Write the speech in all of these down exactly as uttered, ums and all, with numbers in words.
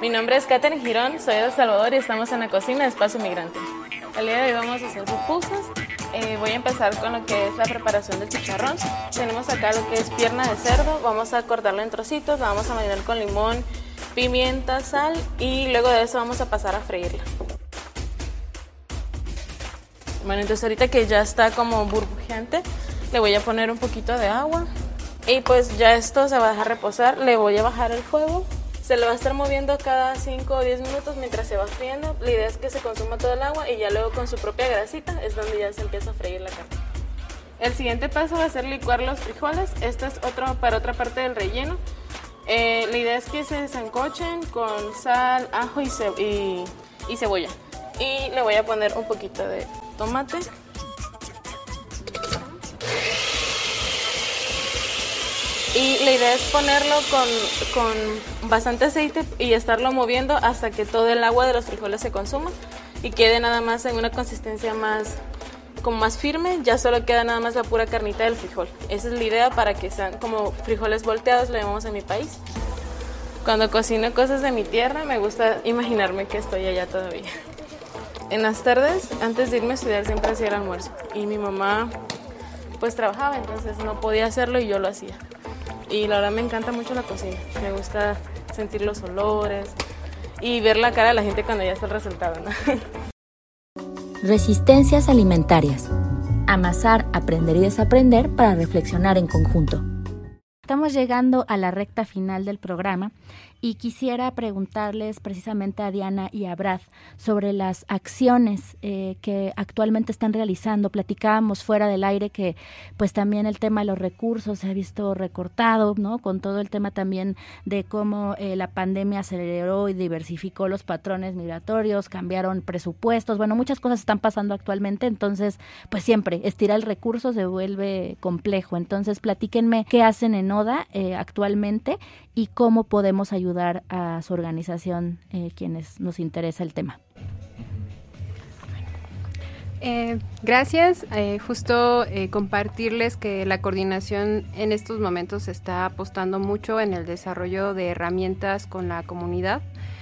Mi nombre es Katherine Girón, soy de El Salvador y estamos en la cocina de Espacio Migrante. El día de hoy vamos a hacer pupusas. Eh, voy a empezar con lo que es la preparación del chicharrón. Tenemos acá lo que es pierna de cerdo, vamos a cortarlo en trocitos, la vamos a marinar con limón, pimienta, sal y luego de eso vamos a pasar a freírla. Bueno, entonces ahorita que ya está como burbujeante, le voy a poner un poquito de agua y pues ya esto se va a dejar reposar, le voy a bajar el fuego. Se le va a estar moviendo cada cinco o diez minutos mientras se va friendo. La idea es que se consuma todo el agua y ya luego con su propia grasita es donde ya se empieza a freír la carne. El siguiente paso va a ser licuar los frijoles. Este es otro para otra parte del relleno. Eh, la idea es que se sancochen con sal, ajo y, ce y, y cebolla. Y le voy a poner un poquito de tomate. Y la idea es ponerlo con, con bastante aceite y estarlo moviendo hasta que todo el agua de los frijoles se consuma y quede nada más en una consistencia más, como más firme, ya solo queda nada más la pura carnita del frijol. Esa es la idea para que sean como frijoles volteados, lo llamamos en mi país. Cuando cocino cosas de mi tierra me gusta imaginarme que estoy allá todavía. En las tardes, antes de irme a estudiar, siempre hacía el almuerzo y mi mamá pues trabajaba, entonces no podía hacerlo y yo lo hacía. Y la verdad me encanta mucho la cocina, me gusta sentir los olores y ver la cara de la gente cuando ya está el resultado, ¿no? Resistencias alimentarias. Amasar, aprender y desaprender para reflexionar en conjunto. Estamos llegando a la recta final del programa y quisiera preguntarles precisamente a Diana y a Brad sobre las acciones eh, que actualmente están realizando. Platicábamos fuera del aire que pues también el tema de los recursos se ha visto recortado, ¿no? Con todo el tema también de cómo eh, la pandemia aceleró y diversificó los patrones migratorios, cambiaron presupuestos, bueno, muchas cosas están pasando actualmente, entonces pues siempre estirar el recurso se vuelve complejo. Entonces platíquenme qué hacen en ODA eh, actualmente y cómo podemos ayudar a su organización, eh, quienes nos interesa el tema. Eh, gracias. Eh, justo eh, compartirles que la coordinación en estos momentos está apostando mucho en el desarrollo de herramientas con la comunidad.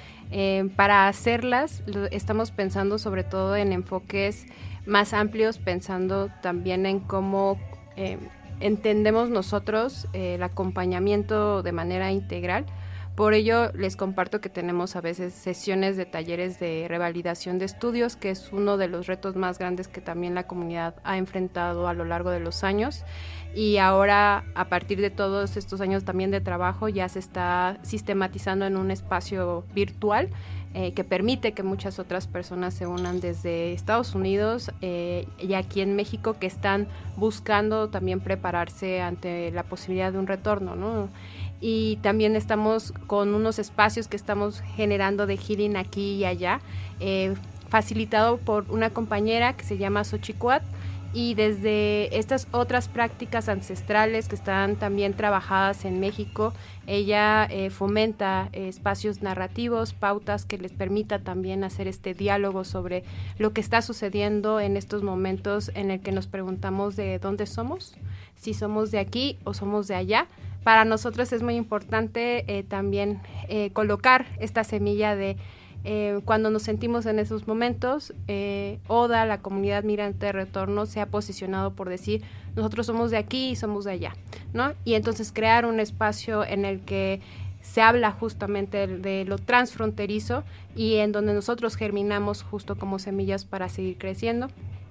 Eh, para hacerlas, lo, estamos pensando sobre todo en enfoques más amplios, pensando también en cómo eh, entendemos nosotros eh, el acompañamiento de manera integral. Por ello, les comparto que tenemos a veces sesiones de talleres de revalidación de estudios, que es uno de los retos más grandes que también la comunidad ha enfrentado a lo largo de los años. Y ahora, a partir de todos estos años también de trabajo, ya se está sistematizando en un espacio virtual eh, que permite que muchas otras personas se unan desde Estados Unidos eh, y aquí en México, que están buscando también prepararse ante la posibilidad de un retorno, ¿no? Y también estamos con unos espacios que estamos generando de healing aquí y allá, eh, facilitado por una compañera que se llama Xochicuat, y desde estas otras prácticas ancestrales que están también trabajadas en México, ella eh, fomenta eh, espacios narrativos, pautas que les permita también hacer este diálogo sobre lo que está sucediendo en estos momentos en el que nos preguntamos de dónde somos, si somos de aquí o somos de allá. Para nosotros es muy importante eh, también eh, colocar esta semilla de eh, cuando nos sentimos en esos momentos. eh, ODA, la comunidad migrante de retorno, se ha posicionado por decir nosotros somos de aquí y somos de allá, ¿no? Y entonces crear un espacio en el que se habla justamente de, de lo transfronterizo y en donde nosotros germinamos justo como semillas para seguir creciendo.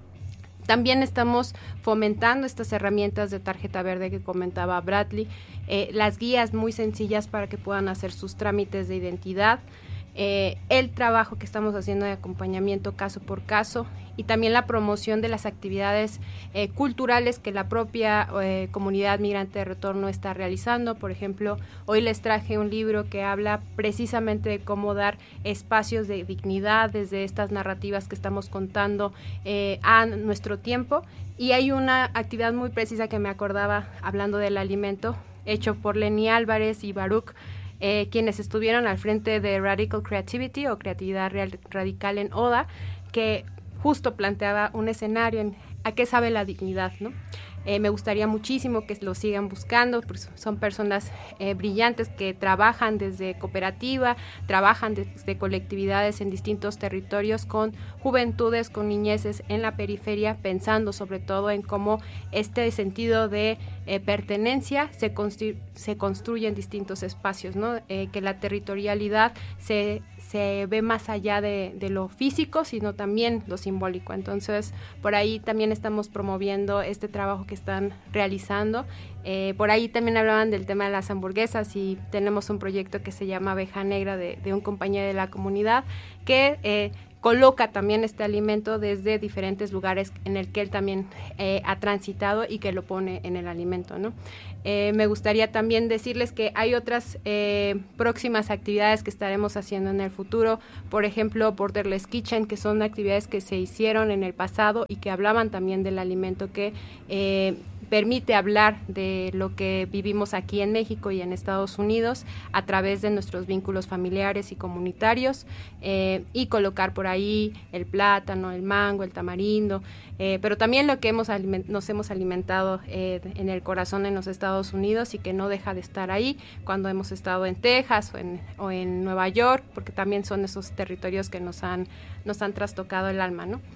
También estamos fomentando estas herramientas de tarjeta verde que comentaba Bradley, eh, las guías muy sencillas para que puedan hacer sus trámites de identidad, eh, el trabajo que estamos haciendo de acompañamiento caso por caso y también la promoción de las actividades eh, culturales que la propia eh, comunidad migrante de retorno está realizando. Por ejemplo, hoy les traje un libro que habla precisamente de cómo dar espacios de dignidad desde estas narrativas que estamos contando eh, a nuestro tiempo. Y hay una actividad muy precisa que me acordaba hablando del alimento, hecho por Lenny Álvarez y Baruch, eh, quienes estuvieron al frente de Radical Creativity o Creatividad Real, Radical en ODA, que justo planteaba un escenario en a qué sabe la dignidad, ¿no? Eh, me gustaría muchísimo que lo sigan buscando, pues son personas eh, brillantes que trabajan desde cooperativa, trabajan desde colectividades en distintos territorios con juventudes, con niñeces en la periferia, pensando sobre todo en cómo este sentido de eh, pertenencia se, constru- se construye en distintos espacios, ¿no? Eh, que la territorialidad se, se ve más allá de, de lo físico, sino también lo simbólico. Entonces, por ahí también estamos promoviendo este trabajo que están realizando. Eh, por ahí también hablaban del tema de las hamburguesas y tenemos un proyecto que se llama Abeja Negra de, de un compañero de la comunidad que eh, coloca también este alimento desde diferentes lugares en el que él también eh, ha transitado y que lo pone en el alimento, ¿no? Eh, me gustaría también decirles que hay otras eh, próximas actividades que estaremos haciendo en el futuro, por ejemplo, Borderless Kitchen, que son actividades que se hicieron en el pasado y que hablaban también del alimento que eh, permite hablar de lo que vivimos aquí en México y en Estados Unidos a través de nuestros vínculos familiares y comunitarios, eh, y colocar por ahí el plátano, el mango, el tamarindo, eh, pero también lo que hemos aliment- nos hemos alimentado eh, en el corazón en los Estados Unidos y que no deja de estar ahí cuando hemos estado en Texas o en, o en Nueva York, porque también son esos territorios que nos han, nos han trastocado el alma, ¿no?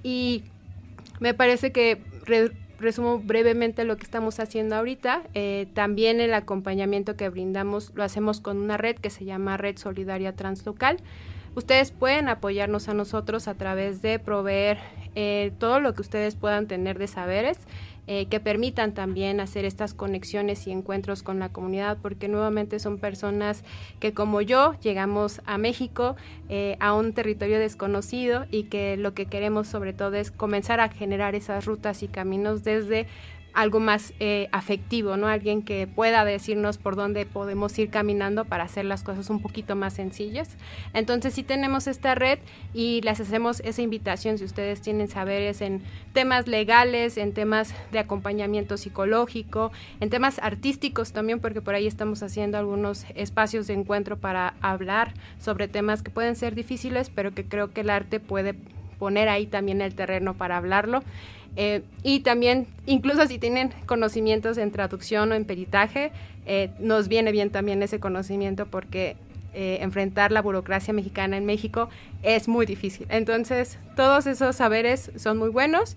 Y me parece que re- resumo brevemente lo que estamos haciendo ahorita. Eh, también el acompañamiento que brindamos lo hacemos con una red que se llama Red Solidaria Translocal. Ustedes pueden apoyarnos a nosotros a través de proveer eh, todo lo que ustedes puedan tener de saberes, eh, que permitan también hacer estas conexiones y encuentros con la comunidad, porque nuevamente son personas que, como yo, llegamos a México, eh, a un territorio desconocido, y que lo que queremos sobre todo es comenzar a generar esas rutas y caminos desde algo más eh, afectivo, ¿no? Alguien que pueda decirnos por dónde podemos ir caminando para hacer las cosas un poquito más sencillas. Entonces sí tenemos esta red y les hacemos esa invitación si ustedes tienen saberes en temas legales, en temas de acompañamiento psicológico, en temas artísticos también, porque por ahí estamos haciendo algunos espacios de encuentro para hablar sobre temas que pueden ser difíciles, pero que creo que el arte puede poner ahí también el terreno para hablarlo. Eh, y también, incluso si tienen conocimientos en traducción o en peritaje, eh, nos viene bien también ese conocimiento, porque eh, enfrentar la burocracia mexicana en México es muy difícil. Entonces, todos esos saberes son muy buenos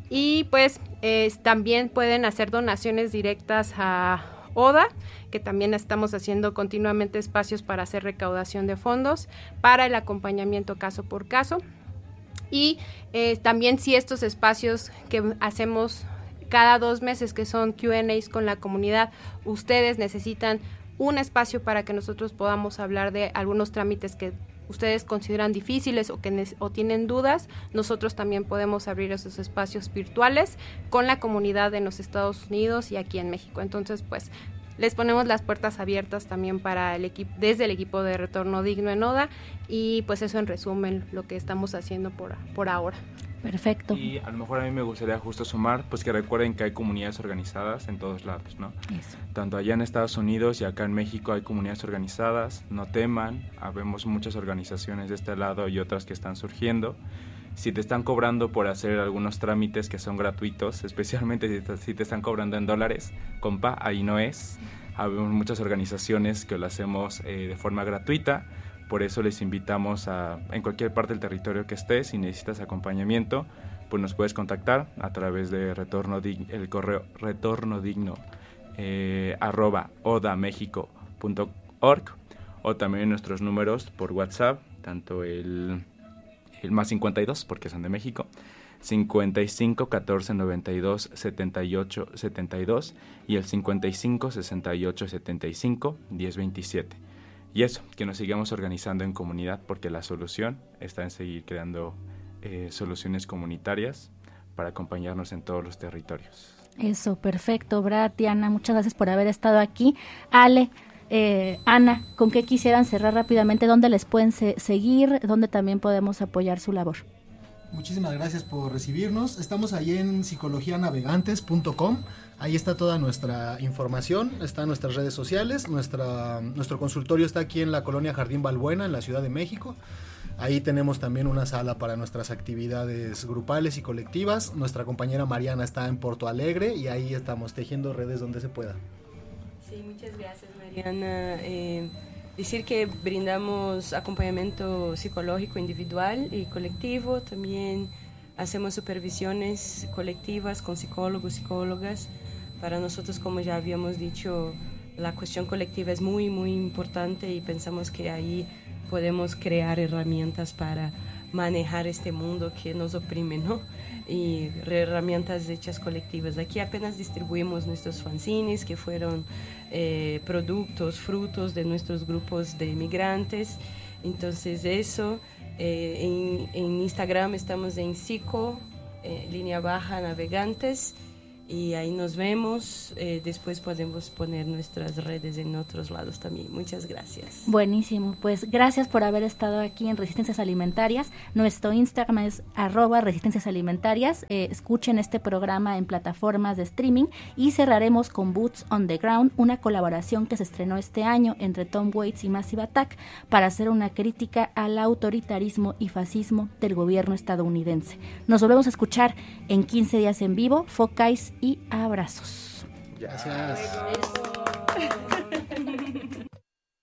y pues eh, también pueden hacer donaciones directas a ODA, que también estamos haciendo continuamente espacios para hacer recaudación de fondos para el acompañamiento caso por caso. Y eh, también si estos espacios que hacemos cada dos meses, que son Q and A's con la comunidad, ustedes necesitan un espacio para que nosotros podamos hablar de algunos trámites que ustedes consideran difíciles o que ne- o tienen dudas, nosotros también podemos abrir esos espacios virtuales con la comunidad en los Estados Unidos y aquí en México. Entonces, pues, les ponemos las puertas abiertas también para el equipo, desde el equipo de Retorno Digno en ODA, y pues eso en resumen lo que estamos haciendo por, por ahora. Perfecto. Y a lo mejor a mí me gustaría justo sumar, pues que recuerden que hay comunidades organizadas en todos lados, ¿no? Eso. Tanto allá en Estados Unidos y acá en México hay comunidades organizadas, no teman, habemos muchas organizaciones de este lado y otras que están surgiendo. Si te están cobrando por hacer algunos trámites que son gratuitos, especialmente si te, si te están cobrando en dólares, compa, ahí no es. Habemos muchas organizaciones que lo hacemos eh, de forma gratuita, por eso les invitamos a, en cualquier parte del territorio que estés, si necesitas acompañamiento, pues nos puedes contactar a través de retorno dig, el correo retornodigno eh, arroba odamexico punto org, o también nuestros números por WhatsApp, tanto el el más cincuenta y dos, porque son de México, cincuenta y cinco, catorce, noventa y dos, setenta y ocho, setenta y dos, y el cincuenta y cinco, sesenta y ocho, setenta y cinco, diez, veintisiete. Y eso, que nos sigamos organizando en comunidad, porque la solución está en seguir creando eh, soluciones comunitarias para acompañarnos en todos los territorios. Eso, perfecto, Brad y Ana, muchas gracias por haber estado aquí. Ale, Eh, Ana, ¿con qué quisieran cerrar rápidamente? ¿Dónde les pueden se- seguir? ¿Dónde también podemos apoyar su labor? Muchísimas gracias por recibirnos. Estamos ahí en psicología navegantes punto com. Ahí está toda nuestra información, están nuestras redes sociales. Nuestra, nuestro consultorio está aquí en la colonia Jardín Balbuena, en la Ciudad de México. Ahí tenemos también una sala para nuestras actividades grupales y colectivas. Nuestra compañera Mariana está en Porto Alegre y ahí estamos tejiendo redes donde se pueda. Sí, muchas gracias, Mariana. Eh, decir que brindamos acompañamiento psicológico individual y colectivo. También hacemos supervisiones colectivas con psicólogos, psicólogas. Para nosotros, como ya habíamos dicho, la cuestión colectiva es muy, muy importante y pensamos que ahí podemos crear herramientas para manejar este mundo que nos oprime, ¿no? Y herramientas hechas colectivas. Aquí apenas distribuimos nuestros fanzines, que fueron eh, productos, frutos de nuestros grupos de migrantes. Entonces eso, eh, en, en Instagram estamos en psico, eh, línea baja, navegantes, y ahí nos vemos. Eh, después podemos poner nuestras redes en otros lados también. Muchas gracias. Buenísimo, pues gracias por haber estado aquí en Resistencias Alimentarias. Nuestro Instagram es arroba Resistencias Alimentarias. Eh, escuchen este programa en plataformas de streaming y cerraremos con Boots on the Ground, una colaboración que se estrenó este año entre Tom Waits y Massive Attack para hacer una crítica al autoritarismo y fascismo del gobierno estadounidense. Nos volvemos a escuchar en quince días en vivo. Focais y abrazos. Gracias.